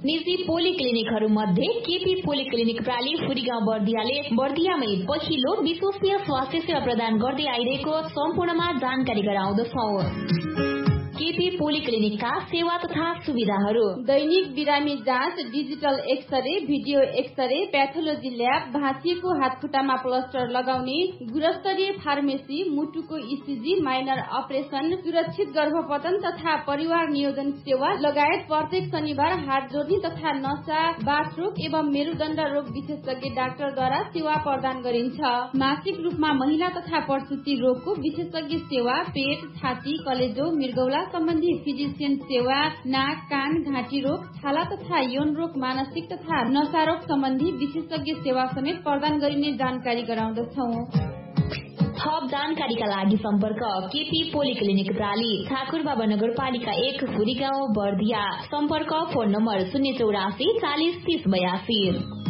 निजी पोलिक्लिनिकहरू मध्ये केपी पोलिक्लिनिक प्राली फुरीगाउँ बर्दियाले बर्दियामै पछिल्लो विश्वसनीय स्वास्थ्य सेवा प्रदान गर्दै आइरहेको सम्पूर्णमा जानकारी गराउँदछौं। केपी पोलिक्लिनिकका सेवा तथा सुविधाहरू: दैनिक बिरामी जाँच, digital x-ray, video x-ray, pathology lab, भाँचिएको हातखुट्टामा प्लास्टर लगाउने, गुणस्तरीय फार्मेसी, मुटुको इसिजी, माइनर अपरेसन, सुरक्षित गर्भपतन तथा परिवार नियोजन सेवा लगायत प्रत्येक शनिबार हात जोड्ने तथा नसा, बाथरोग एवं मेरुदण्ड रोग विशेषज्ञ डाक्टरद्वारा सेवा प्रदान गरिन्छ। मासिक रूपमा महिला तथा प्रसुति रोगको विशेषज्ञ सेवा, पेट, छाती, कलेजो, मृगौला सम्बन्धी फिजिसियन सेवा, नाक, कान, घाँटी रोग, छाला तथा यौन रोग, मानसिक तथा नशा रोग सम्बन्धी विशेषज्ञ सेवा समेत प्रदान गरिने जानकारी गराउँदछौं। थप जानकारीका लागि सम्पर्क केपी पोलिक्लिनिक प्राली, ठाकुरबाबा नगरपालिका 1, फुरीगाउँ बर्दिया। सम्पर्क फोन नम्बर 084 40 30 82।